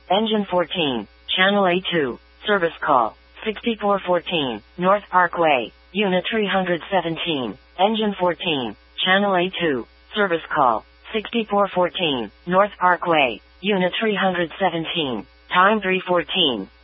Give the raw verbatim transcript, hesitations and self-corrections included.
Engine fourteen, Channel A two, service call, sixty-four fourteen, North Parkway, Unit three hundred seventeen, Engine fourteen, Channel A two, service call, sixty-four fourteen, North Parkway, Unit three hundred seventeen, time three fourteen.